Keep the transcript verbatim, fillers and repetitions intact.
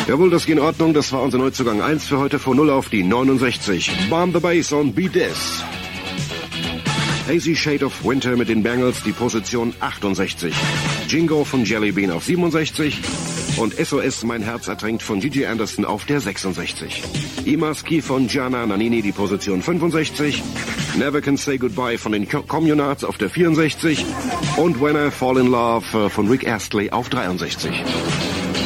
Jawohl, das geht in Ordnung. Das war unser Neuzugang eins für heute von null auf die neunundsechzig. Bomb the Bass on Beat This. Hazy Shade of Winter mit den Bangles, die Position achtundsechzig. Jingo von Jellybean auf siebenundsechzig. Und S O S Mein Herz ertränkt von Gigi Anderson auf der sechsundsechzig. Imaski von Gianna Nannini, die Position fünfundsechzig. Never Can Say Goodbye von den Communards auf der vierundsechzig. Und When I Fall in Love von Rick Astley auf dreiundsechzig.